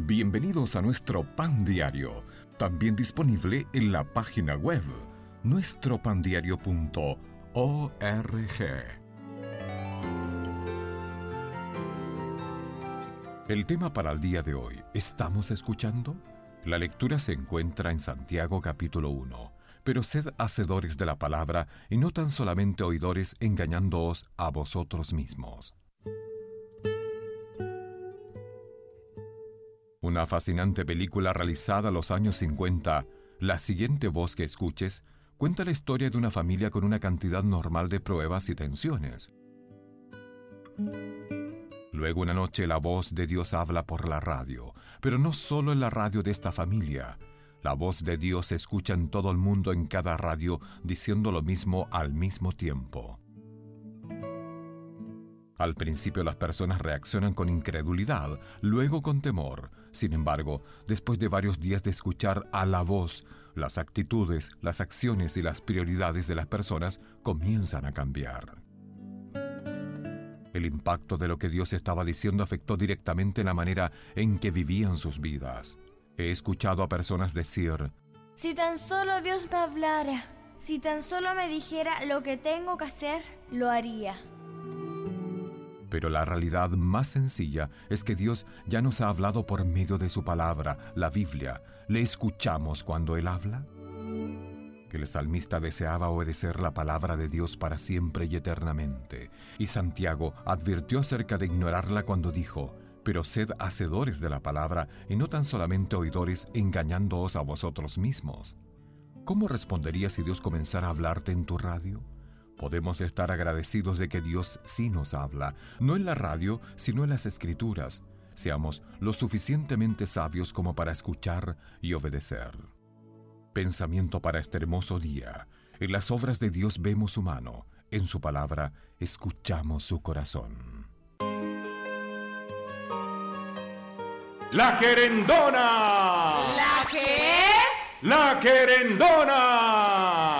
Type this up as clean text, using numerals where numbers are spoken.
Bienvenidos a nuestro Pan Diario, también disponible en la página web nuestropandiario.org. El tema para el día de hoy, ¿estamos escuchando? La lectura se encuentra en Santiago capítulo 1. Pero sed hacedores de la palabra y no tan solamente oidores, engañándoos a vosotros mismos. Una fascinante película realizada a los años 50, la siguiente voz que escuches, cuenta la historia de una familia con una cantidad normal de pruebas y tensiones. Luego una noche la voz de Dios habla por la radio, pero no solo en la radio de esta familia. La voz de Dios se escucha en todo el mundo en cada radio, diciendo lo mismo al mismo tiempo. Al principio las personas reaccionan con incredulidad, luego con temor. Sin embargo, después de varios días de escuchar a la voz, las actitudes, las acciones y las prioridades de las personas comienzan a cambiar. El impacto de lo que Dios estaba diciendo afectó directamente la manera en que vivían sus vidas. He escuchado a personas decir: si tan solo Dios me hablara, si tan solo me dijera lo que tengo que hacer, lo haría. Pero la realidad más sencilla es que Dios ya nos ha hablado por medio de su palabra, la Biblia. ¿Le escuchamos cuando Él habla? Que el salmista deseaba obedecer la palabra de Dios para siempre y eternamente. Y Santiago advirtió acerca de ignorarla cuando dijo: pero sed hacedores de la palabra y no tan solamente oidores, engañándoos a vosotros mismos. ¿Cómo responderías si Dios comenzara a hablarte en tu radio? Podemos estar agradecidos de que Dios sí nos habla, no en la radio, sino en las Escrituras. Seamos lo suficientemente sabios como para escuchar y obedecer. Pensamiento para este hermoso día. En las obras de Dios vemos su mano, en su palabra escuchamos su corazón. ¡La querendona! ¿La qué? ¡La querendona!